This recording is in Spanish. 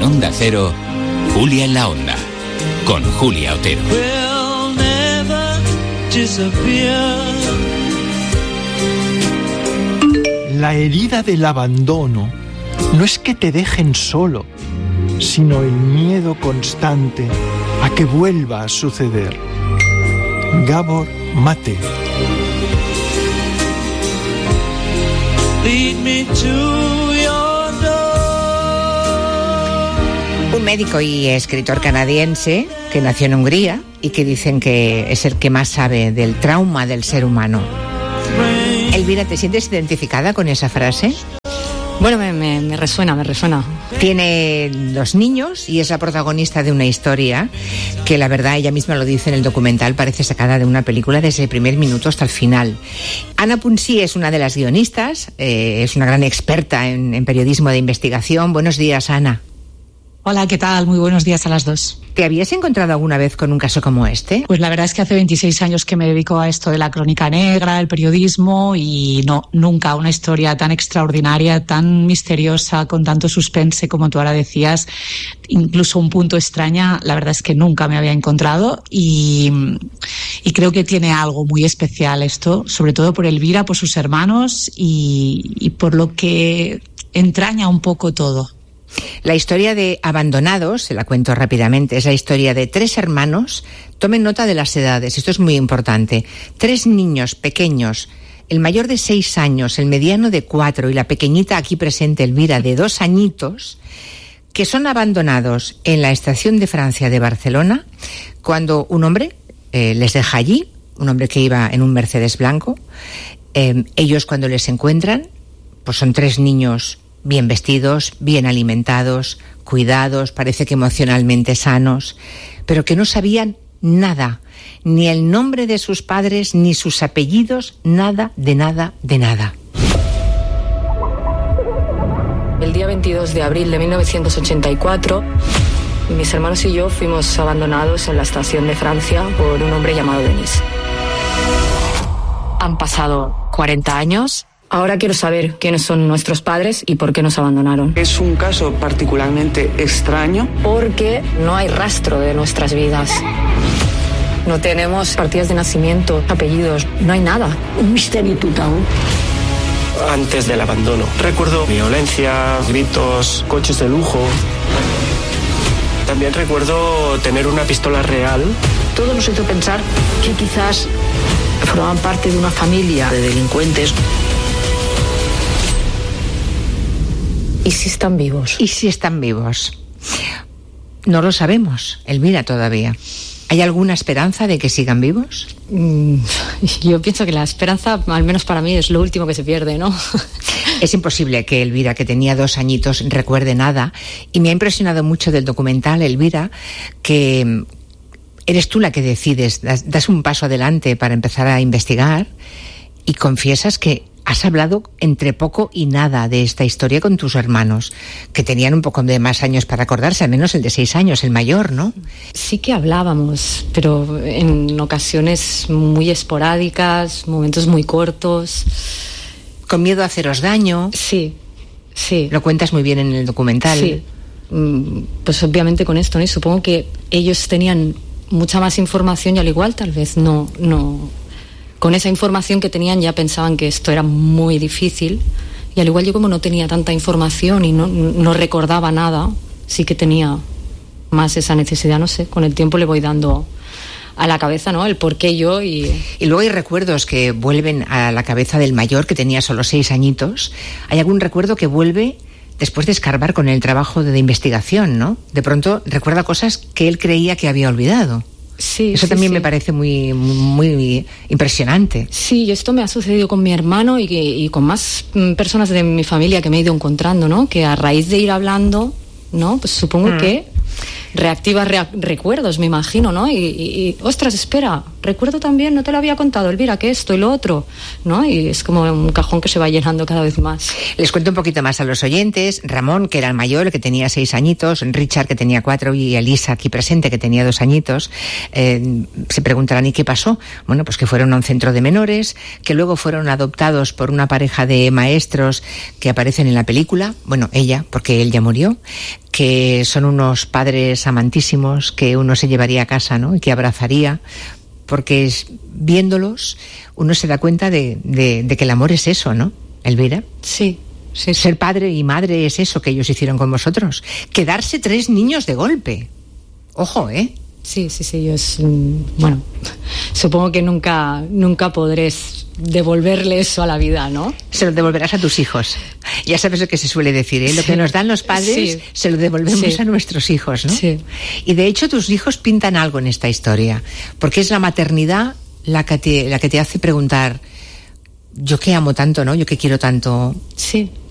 Onda Cero, Julia en la Onda, con Julia Otero. La herida del abandono no es que te dejen solo, sino el miedo constante a que vuelva a suceder. Gabor Mate. Un médico y escritor canadiense que nació en Hungría y que dicen que es el que más sabe del trauma del ser humano. Elvira, ¿te sientes identificada con esa frase? Bueno, me resuena. Tiene 2 niños y es la protagonista de una historia que, la verdad, ella misma lo dice en el documental, parece sacada de una película desde el primer minuto hasta el final. Ana Punsí es una de las guionistas, es una gran experta en periodismo de investigación. Buenos días, Ana. Hola, ¿qué tal? Muy buenos días a las dos. ¿Te habías encontrado alguna vez con un caso como este? Pues la verdad es que hace 26 años que me dedico a esto de la crónica negra, el periodismo, y no, nunca una historia tan extraordinaria, tan misteriosa, con tanto suspense como tú ahora decías, incluso un punto extraña, la verdad es que nunca me había encontrado y creo que tiene algo muy especial esto, sobre todo por Elvira, por sus hermanos y por lo que entraña un poco todo. La historia de Abandonados, se la cuento rápidamente, es la historia de 3 hermanos. Tomen nota de las edades, esto es muy importante. 3 niños pequeños, el mayor de 6 años, el mediano de 4 y la pequeñita aquí presente, Elvira, de 2 añitos, que son abandonados en la estación de Francia de Barcelona cuando un hombre les deja allí, un hombre que iba en un Mercedes blanco. Ellos, cuando les encuentran, pues son 3 niños bien vestidos, bien alimentados, cuidados, parece que emocionalmente sanos, pero que no sabían nada, ni el nombre de sus padres, ni sus apellidos, nada, de nada, de nada. El día 22 de abril de 1984, mis hermanos y yo fuimos abandonados en la estación de Francia por un hombre llamado Denis. Han pasado 40 años. Ahora quiero saber quiénes son nuestros padres y por qué nos abandonaron. Es un caso particularmente extraño. Porque no hay rastro de nuestras vidas. No tenemos partidas de nacimiento, apellidos, no hay nada. Un misterio total. Antes del abandono, recuerdo violencia, gritos, coches de lujo. También recuerdo tener una pistola real. Todo nos hizo pensar que quizás formaban parte de una familia de delincuentes. ¿Y si están vivos? ¿Y si están vivos? No lo sabemos, Elvira, todavía. ¿Hay alguna esperanza de que sigan vivos? Yo pienso que la esperanza, al menos para mí, es lo último que se pierde, ¿no? Es imposible que Elvira, que tenía 2 añitos, recuerde nada. Y me ha impresionado mucho del documental, Elvira, que eres tú la que decides, das un paso adelante para empezar a investigar y confiesas que has hablado entre poco y nada de esta historia con tus hermanos, que tenían un poco de más años para acordarse, al menos el de 6 años, el mayor, ¿no? Sí que hablábamos, pero en ocasiones muy esporádicas, momentos muy cortos. ¿Con miedo a haceros daño? Sí. Lo cuentas muy bien en el documental. Sí, pues obviamente con esto, ¿no? Y supongo que ellos tenían mucha más información y al igual tal vez no con esa información que tenían ya pensaban que esto era muy difícil y al igual yo como no tenía tanta información y no recordaba nada, sí que tenía más esa necesidad, no sé, con el tiempo le voy dando a la cabeza, ¿no? El por qué yo y luego hay recuerdos que vuelven a la cabeza del mayor que tenía solo 6 añitos. ¿Hay algún recuerdo que vuelve después de escarbar con el trabajo de investigación, ¿no? De pronto recuerda cosas que él creía que había olvidado. Sí, eso también me parece muy, muy impresionante. Sí, esto me ha sucedido con mi hermano y con más personas de mi familia que me he ido encontrando, ¿no? Que a raíz de ir hablando, ¿no? Pues supongo que reactiva recuerdos, me imagino, ¿no? Y ostras, espera, recuerdo también, no te lo había contado, Elvira, que esto y lo otro, ¿no? Y es como un cajón que se va llenando cada vez más. Les cuento un poquito más a los oyentes. Ramón, que era el mayor, que tenía 6 añitos, Richard, que tenía 4, y Elisa, aquí presente, que tenía 2 añitos. Se preguntarán, ¿y qué pasó? Bueno, pues que fueron a un centro de menores, que luego fueron adoptados por una pareja de maestros que aparecen en la película. Bueno, ella, porque él ya murió, que son unos padres amantísimos que uno se llevaría a casa, ¿no? Y que abrazaría, porque viéndolos uno se da cuenta de que el amor es eso, ¿no, Elvira? Sí. Ser padre y madre es eso que ellos hicieron con vosotros. Quedarse 3 niños de golpe. Ojo, ¿eh? Sí, yo bueno, supongo que nunca podré devolverle eso a la vida, ¿no? Se lo devolverás a tus hijos. Ya sabes lo que se suele decir, ¿eh? Lo que nos dan los padres, se lo devolvemos a nuestros hijos, ¿no? Sí. Y de hecho tus hijos pintan algo en esta historia, porque es la maternidad la que te hace preguntar, yo que amo tanto, ¿no? Yo que quiero tanto. Sí.